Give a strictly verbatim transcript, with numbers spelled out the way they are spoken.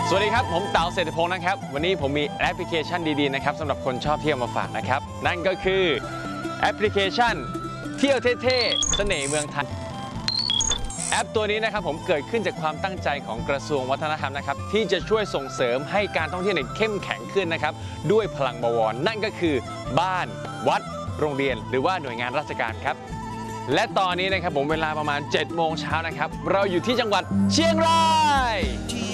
สวัสดีครับผมเต๋าเศรษฐพงศ์นะครับวันนี้ผมมีแอปพลิเคชันดีๆนะครับสำหรับคนชอบเที่ยวมาฝากนะครับนั่นก็คือแอปพลิเคชันเที่ยวเท่ๆเสน่ห์เมืองไทยแอปตัวนี้นะครับผมเกิดขึ้นจากความตั้งใจของกระทรวงวัฒนธรรมนะครับที่จะช่วยส่งเสริมให้การท่องเที่ยวเนี่ยเข้มแข็งขึ้นนะครับด้วยพลังบวรนั่นก็คือบ้านวัดโรงเรียนหรือว่าหน่วยงานราชการครับและตอนนี้นะครับผมเวลาประมาณเจ็ดโมงเช้านะครับเราอยู่ที่จังหวัดเชียงราย